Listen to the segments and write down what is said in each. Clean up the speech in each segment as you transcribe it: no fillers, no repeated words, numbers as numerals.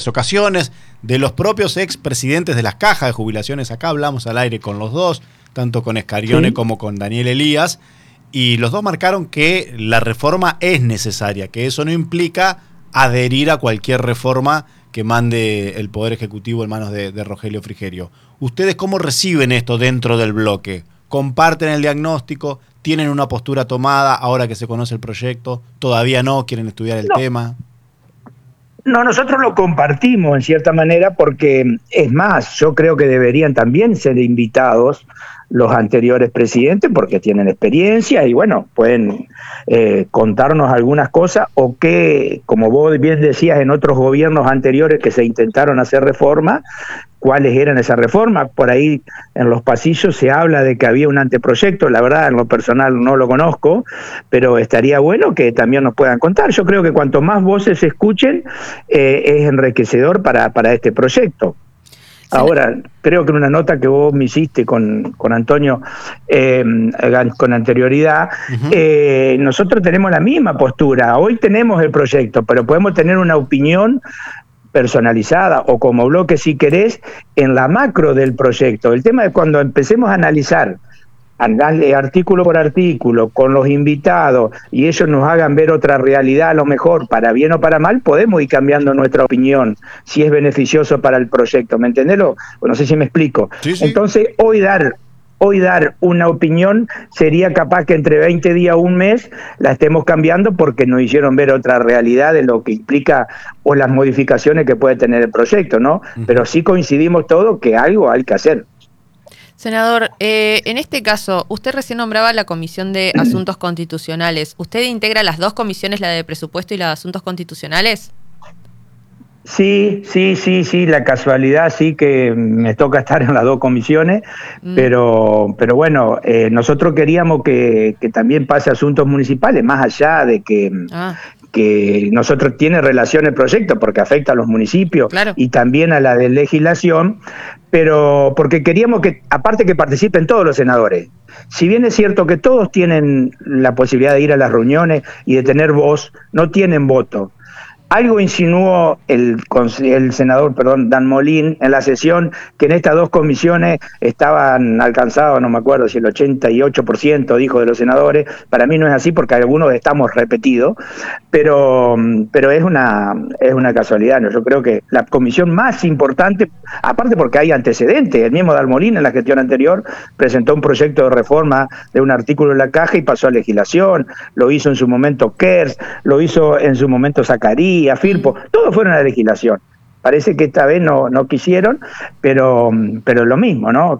varias ocasiones, de los propios expresidentes de las cajas de jubilaciones. Acá hablamos al aire con los dos, tanto con Escarione como con Daniel Elías, y los dos marcaron que la reforma es necesaria, que eso no implica adherir a cualquier reforma que mande el Poder Ejecutivo en manos de Rogelio Frigerio. ¿Ustedes cómo reciben esto dentro del bloque? ¿Comparten el diagnóstico? ¿Tienen una postura tomada ahora que se conoce el proyecto? ¿Todavía no? ¿Quieren estudiar el tema? No, nosotros lo compartimos en cierta manera porque, es más, yo creo que deberían también ser invitados los anteriores presidentes porque tienen experiencia y bueno, pueden contarnos algunas cosas o que, como vos bien decías, en otros gobiernos anteriores que se intentaron hacer reformas, cuáles eran esas reformas. Por ahí en los pasillos se habla de que había un anteproyecto, la verdad en lo personal no lo conozco, pero estaría bueno que también nos puedan contar. Yo creo que cuanto más voces se escuchen, es enriquecedor para este proyecto. Ahora, creo que en una nota que vos me hiciste con Antonio con anterioridad, nosotros tenemos la misma postura. Hoy tenemos el proyecto, pero podemos tener una opinión personalizada o como bloque, si querés, en la macro del proyecto. El tema es cuando empecemos a analizar artículo por artículo, con los invitados, y ellos nos hagan ver otra realidad, a lo mejor, para bien o para mal, podemos ir cambiando nuestra opinión, si es beneficioso para el proyecto, ¿me entendés? No sé si me explico. Sí. Entonces, hoy dar una opinión sería capaz que entre 20 días o un mes la estemos cambiando porque nos hicieron ver otra realidad de lo que implica o las modificaciones que puede tener el proyecto, ¿no? Pero sí coincidimos todos que algo hay que hacer. Senador, en este caso, usted recién nombraba la Comisión de Asuntos Constitucionales. ¿Usted integra las dos comisiones, la de Presupuesto y la de Asuntos Constitucionales? Sí, la casualidad sí que me toca estar en las dos comisiones, pero bueno, nosotros queríamos que también pase asuntos municipales, más allá de que nosotros tiene relación el proyecto porque afecta a los municipios, claro, y también a la de legislación, pero porque queríamos que, aparte que participen todos los senadores, si bien es cierto que todos tienen la posibilidad de ir a las reuniones y de tener voz, no tienen voto. Algo insinuó el senador, Dan Molín, en la sesión, que en estas dos comisiones estaban alcanzados, no me acuerdo si el 88%, dijo, de los senadores. Para mí no es así porque algunos estamos repetidos, pero es una casualidad, ¿no? Yo creo que la comisión más importante, aparte porque hay antecedentes, el mismo Dan Molín en la gestión anterior presentó un proyecto de reforma de un artículo en la caja y pasó a legislación, lo hizo en su momento Kers, lo hizo en su momento Zacarías, a Firpo, todos fueron a la legislación. Parece que esta vez no quisieron, pero lo mismo, ¿no?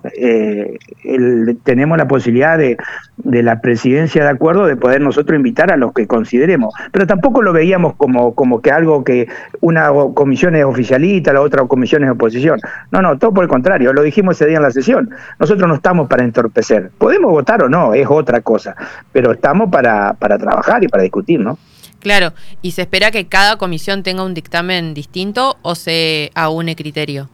Tenemos la posibilidad de la presidencia de acuerdo de poder nosotros invitar a los que consideremos, pero tampoco lo veíamos como que algo que una comisión es oficialista, la otra comisión es oposición. No, todo por el contrario, lo dijimos ese día en la sesión. Nosotros no estamos para entorpecer. Podemos votar o no, es otra cosa, pero estamos para trabajar y para discutir, ¿no? Claro, ¿y se espera que cada comisión tenga un dictamen distinto o se aúne criterio?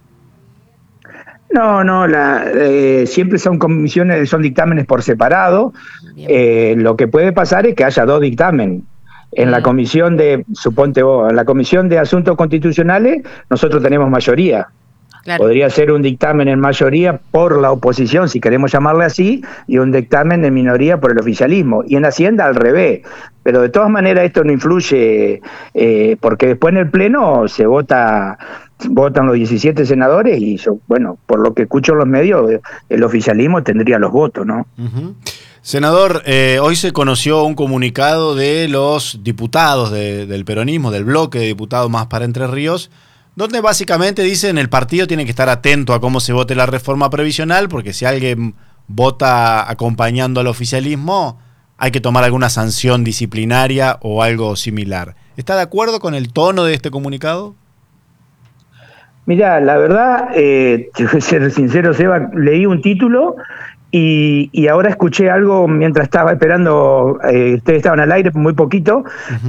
No, siempre son dictámenes por separado. Lo que puede pasar es que haya dos dictámenes. En la comisión en la comisión de Asuntos Constitucionales, nosotros tenemos mayoría. Claro. Podría ser un dictamen en mayoría por la oposición, si queremos llamarle así, y un dictamen en minoría por el oficialismo. Y en Hacienda al revés. Pero de todas maneras esto no influye, porque después en el Pleno se votan los 17 senadores y por lo que escucho en los medios, el oficialismo tendría los votos, ¿no? Senador, hoy se conoció un comunicado de los diputados del peronismo, del bloque de diputados Más para Entre Ríos, donde básicamente dicen el partido tiene que estar atento a cómo se vote la reforma previsional, porque si alguien vota acompañando al oficialismo, hay que tomar alguna sanción disciplinaria o algo similar. ¿Está de acuerdo con el tono de este comunicado? Mirá, la verdad, te voy a ser sincero, Seba, leí un título y ahora escuché algo mientras estaba esperando, ustedes estaban al aire muy poquito.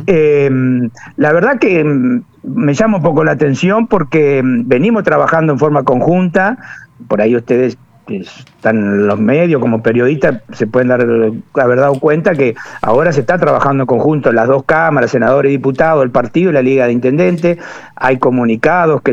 La verdad que me llama un poco la atención porque venimos trabajando en forma conjunta, por ahí ustedes están en los medios como periodistas, se pueden haber dado cuenta que ahora se está trabajando en conjunto las dos cámaras, senadores y diputados, el partido y la Liga de Intendentes, hay comunicados que